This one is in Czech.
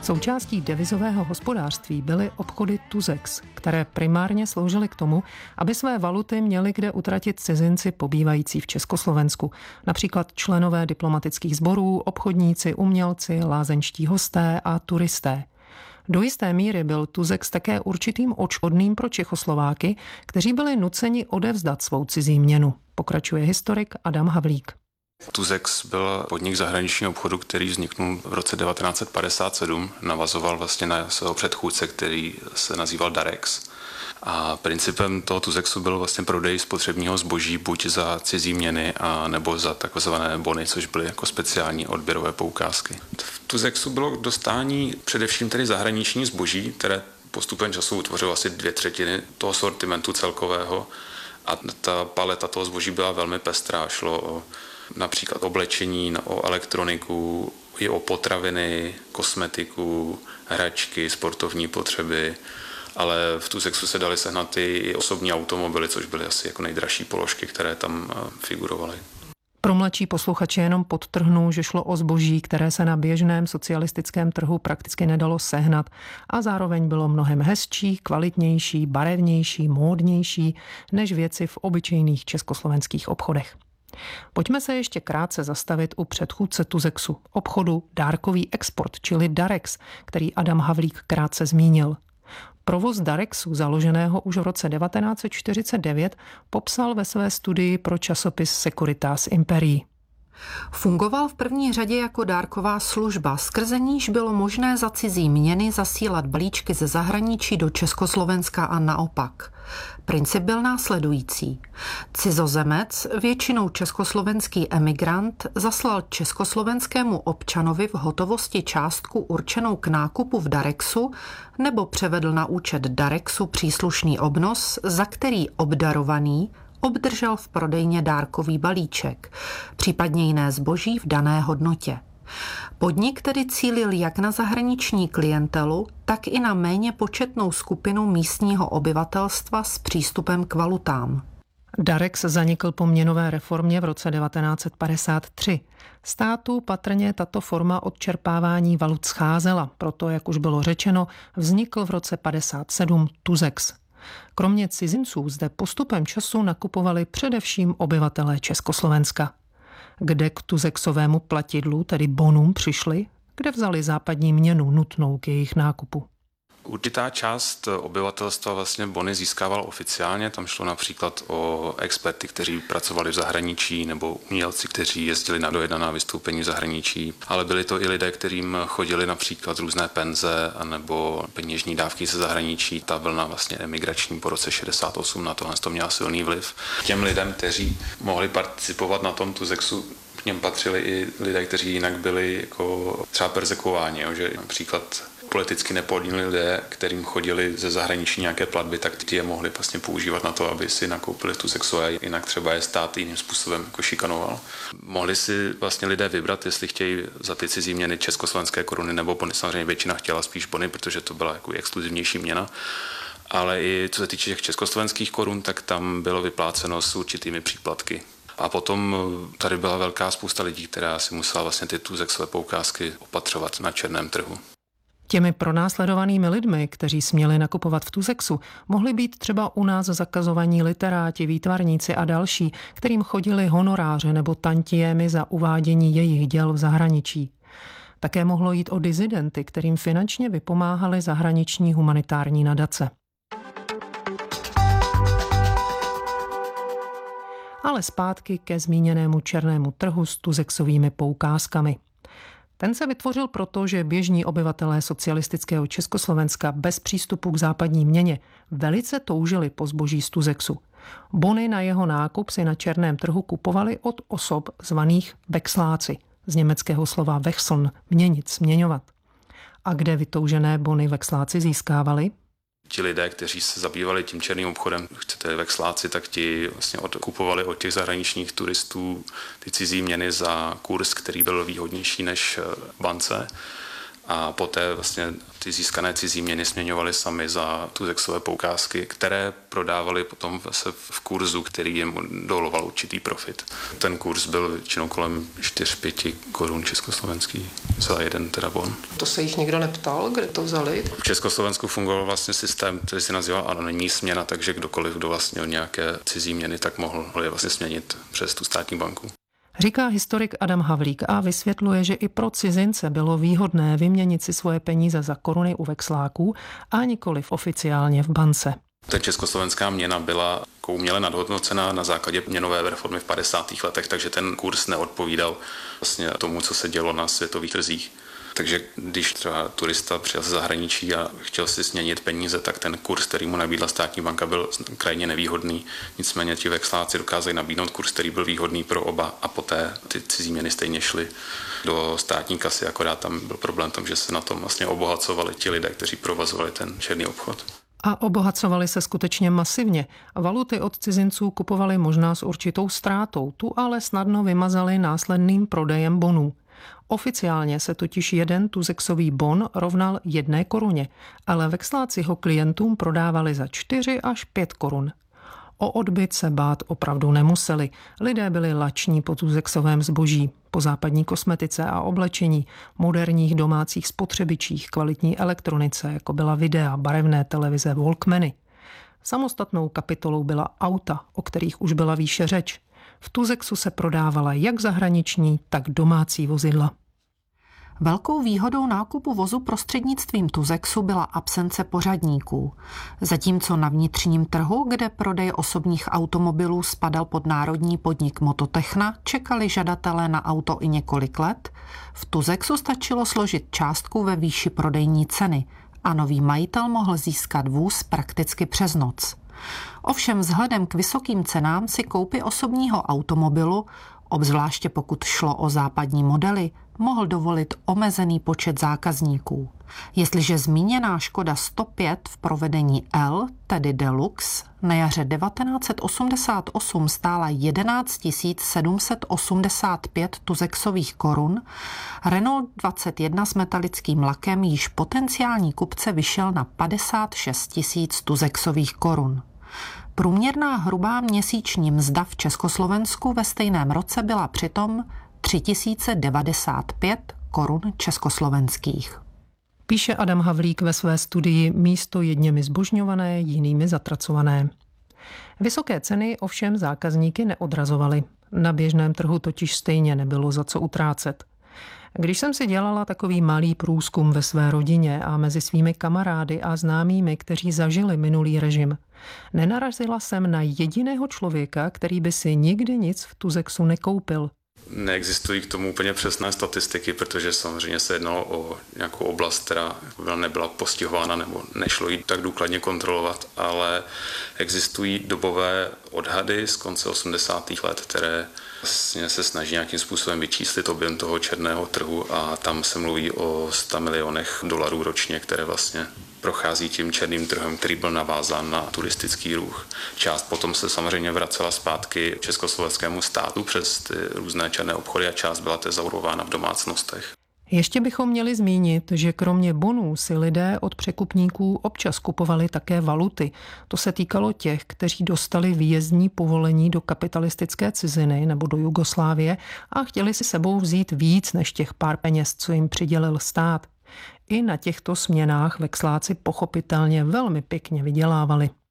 Součástí devizového hospodářství byly obchody Tuzex, které primárně sloužily k tomu, aby své valuty měli kde utratit cizinci pobývající v Československu, například členové diplomatických sborů, obchodníci, umělci, lázeňští hosté a turisté. Do jisté míry byl Tuzex také určitým odškodným pro Čechoslováky, kteří byli nuceni odevzdat svou cizí měnu, pokračuje historik Adam Havlík. Tuzex byl podnik zahraničního obchodu, který vzniknul v roce 1957, navazoval vlastně na svého předchůdce, který se nazýval Darex. A principem toho Tuzexu byl vlastně prodej spotřebního zboží buď za cizí měny a nebo za takzvané bony, což byly jako speciální odběrové poukázky. V Tuzexu bylo k dostání především tedy zahraniční zboží, které postupem času utvořilo asi 2/3 toho sortimentu celkového. A ta paleta toho zboží byla velmi pestrá, šlo o například oblečení, o elektroniku, i o potraviny, kosmetiku, hračky, sportovní potřeby, ale v Tuzexu se daly sehnat i osobní automobily, což byly asi jako nejdražší položky, které tam figurovaly. Pro mladší posluchače jenom podtrhnu, že šlo o zboží, které se na běžném socialistickém trhu prakticky nedalo sehnat a zároveň bylo mnohem hezčí, kvalitnější, barevnější, módnější než věci v obyčejných československých obchodech. Pojďme se ještě krátce zastavit u předchůdce Tuzexu, obchodu Dárkový export, čili Darex, který Adam Havlík krátce zmínil. Provoz Darexu, založeného už v roce 1949, popsal ve své studii pro časopis Securitas Imperii. Fungoval v první řadě jako dárková služba, skrze níž bylo možné za cizí měny zasílat balíčky ze zahraničí do Československa a naopak. Princip byl následující. Cizozemec, většinou československý emigrant, zaslal československému občanovi v hotovosti částku určenou k nákupu v Darexu nebo převedl na účet Darexu příslušný obnos, za který obdarovaný obdržel v prodejně dárkový balíček, případně jiné zboží v dané hodnotě. Podnik tedy cílil jak na zahraniční klientelu, tak i na méně početnou skupinu místního obyvatelstva s přístupem k valutám. Darex zanikl po měnové reformě v roce 1953. Státu patrně tato forma odčerpávání valut scházela, proto, jak už bylo řečeno, vznikl v roce 1957 Tuzex. Kromě cizinců zde postupem času nakupovali především obyvatelé Československa. Kde k tuzexovému platidlu, tedy bonům, přišli, kde vzali západní měnu nutnou k jejich nákupu. Určitá část obyvatelstva vlastně bony získával oficiálně, tam šlo například o experty, kteří pracovali v zahraničí, nebo umělci, kteří jezdili na dojednaná vystoupení v zahraničí, ale byli to i lidé, kterým chodili například různé penze anebo peněžní dávky ze zahraničí. Ta vlna vlastně emigrační po roce 68 na tohle to měla silný vliv. Těm lidem, kteří mohli participovat na tom Tuzexu, k něm patřili i lidé, kteří jinak byli jako třeba perzekuováni, že například politicky nepodlní lidé, kterým chodili ze zahraničí nějaké platby, tak ty je mohli vlastně používat na to, aby si nakoupili tu sexu a jinak třeba je stát jiným způsobem jako šikanoval. Mohli si vlastně lidé vybrat, jestli chtějí za ty cizí měny československé koruny nebo bony. Samozřejmě většina chtěla spíš bony, protože to byla jako exkluzivnější měna. Ale i co se týče těch československých korun, tak tam bylo vypláceno s určitými příplatky. A potom tady byla velká spousta lidí, která si musela vlastně ty tuzexové poukázky opatřovat na černém trhu. Těmi pronásledovanými lidmi, kteří směli nakupovat v Tuzexu, mohli být třeba u nás zakazovaní literáti, výtvarníci a další, kterým chodili honoráře nebo tantiémy za uvádění jejich děl v zahraničí. Také mohlo jít o dizidenty, kterým finančně vypomáhaly zahraniční humanitární nadace. Ale zpátky ke zmíněnému černému trhu s tuzexovými poukázkami. Ten se vytvořil proto, že běžní obyvatelé socialistického Československa bez přístupu k západní měně velice toužili po zboží z Tuzexu. Bony na jeho nákup si na černém trhu kupovali od osob zvaných vexláci, z německého slova wechseln, měnit, směňovat. A kde vytoužené bony vexláci získávali? Ti lidé, kteří se zabývali tím černým obchodem, chcete vexláci, tak ti vlastně kupovali od těch zahraničních turistů ty cizí měny za kurz, který byl výhodnější než v bance. a poté vlastně ty získané cizí měny směňovali sami za tuzexové poukázky, které prodávali potom v kurzu, který jim doloval určitý profit. Ten kurz byl většinou kolem 4-5 korun československý za jeden teda bon. To se jich nikdo neptal, kde to vzali? V Československu fungoval vlastně systém, který se nazýval anonymní směna, takže kdokoliv, kdo vlastnil nějaké cizí měny, tak mohl je vlastně směnit přes tu státní banku. Říká historik Adam Havlík a vysvětluje, že i pro cizince bylo výhodné vyměnit si svoje peníze za koruny u vexláků a nikoliv oficiálně v bance. Ta československá měna byla uměle nadhodnocená na základě měnové reformy v 50. letech, takže ten kurz neodpovídal vlastně tomu, co se dělo na světových trzích. Takže když třeba turista přijel ze zahraničí a chtěl si směnit peníze, tak ten kurz, který mu nabídla státní banka, byl krajně nevýhodný. Nicméně ti vexláci dokázali nabídnout kurz, který byl výhodný pro oba a poté ty cizí měny stejně šly do státní kasy, akorát tam byl problém tom, že se na tom vlastně obohacovali ti lidé, kteří provozovali ten černý obchod. A obohacovali se skutečně masivně. Valuty od cizinců kupovali možná s určitou ztrátou, tu ale snadno vymazali následným prodejem bonů. Oficiálně se totiž jeden tuzexový bon rovnal 1 koruně, ale vexláci ho klientům prodávali za 4 až 5 korun. O odbyt se bát opravdu nemuseli. Lidé byli lační po tuzexovém zboží, po západní kosmetice a oblečení, moderních domácích spotřebičích, kvalitní elektronice, jako byla videa, barevné televize, Walkmany. Samostatnou kapitolou byla auta, o kterých už byla výše řeč. V tuzexu se prodávala jak zahraniční, tak domácí vozidla. Velkou výhodou nákupu vozu prostřednictvím tuzexu byla absence pořadníků. Zatímco na vnitřním trhu, kde prodej osobních automobilů spadal pod národní podnik Mototechna, čekali žadatelé na auto i několik let, v tuzexu stačilo složit částku ve výši prodejní ceny a nový majitel mohl získat vůz prakticky přes noc. Ovšem vzhledem k vysokým cenám si koupy osobního automobilu, obzvláště pokud šlo o západní modely, mohl dovolit omezený počet zákazníků. Jestliže zmíněná Škoda 105 v provedení L, tedy Deluxe, na jaře 1988 stála 11 785 tuzexových korun, Renault 21 s metalickým lakem již potenciální kupce vyšel na 56 000 tuzexových korun. Průměrná hrubá měsíční mzda v Československu ve stejném roce byla přitom 3095 korun československých. Píše Adam Havlík ve své studii Místo jedněmi zbožňované, jinými zatracované. Vysoké ceny ovšem zákazníky neodrazovaly. Na běžném trhu totiž stejně nebylo za co utrácet. Když jsem si dělala takový malý průzkum ve své rodině a mezi svými kamarády a známými, kteří zažili minulý režim, nenarazila jsem na jediného člověka, který by si nikdy nic v tuzexu nekoupil. Neexistují k tomu úplně přesné statistiky, protože samozřejmě se jednalo o nějakou oblast, která nebyla postihována nebo nešlo ji tak důkladně kontrolovat, ale existují dobové odhady z konce 80. let, které se snaží nějakým způsobem vyčíslit objem toho černého trhu a tam se mluví o 100 milionech dolarů ročně, které vlastně prochází tím černým trhem, který byl navázán na turistický ruch. Část potom se samozřejmě vracela zpátky československému státu přes ty různé černé obchody a část byla tezaurována v domácnostech. Ještě bychom měli zmínit, že kromě bonů si lidé od překupníků občas kupovali také valuty. To se týkalo těch, kteří dostali výjezdní povolení do kapitalistické ciziny nebo do Jugoslávie a chtěli si sebou vzít víc než těch pár peněz, co jim přidělil stát. I na těchto směnách vexláci pochopitelně velmi pěkně vydělávali.